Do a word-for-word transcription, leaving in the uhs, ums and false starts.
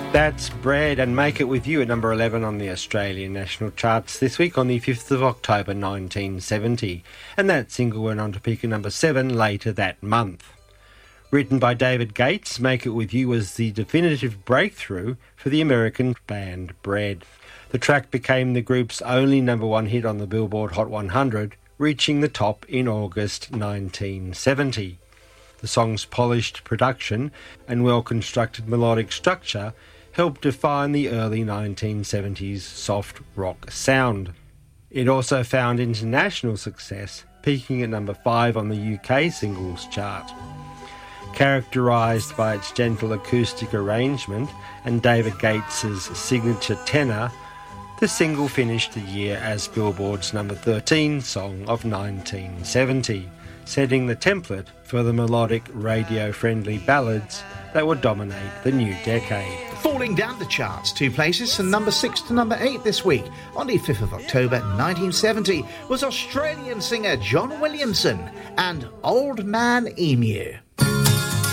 That's Bread and Make It With You at number eleven on the Australian national charts this week on the fifth of October nineteen seventy, and that single went on to peak at number seven later that month. Written by David Gates, Make It With You was the definitive breakthrough for the American band Bread. The track became the group's only number one hit on the Billboard Hot one hundred, reaching the top in August nineteen seventy. The song's polished production and well-constructed melodic structure helped define the early nineteen seventies soft rock sound. It also found international success, peaking at number five on the U K singles chart. Characterised by its gentle acoustic arrangement and David Gates's signature tenor, the single finished the year as Billboard's number thirteen song of nineteen seventy, setting the template for the melodic, radio-friendly ballads that would dominate the new decade. Falling down the charts two places from number six to number eight this week on the fifth of October nineteen seventy was Australian singer John Williamson and Old Man Emu.